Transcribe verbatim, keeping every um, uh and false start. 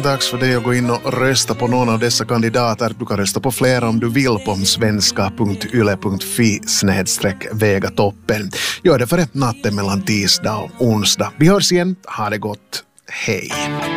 dags för dig att gå in och rösta på någon av dessa kandidater. Du kan rösta på flera om du vill på svenska punkt yle punkt fi snedstreck Vegatoppen. Gör det för ett natten mellan tisdag och onsdag. Vi hörs igen. Ha det gott. Hej.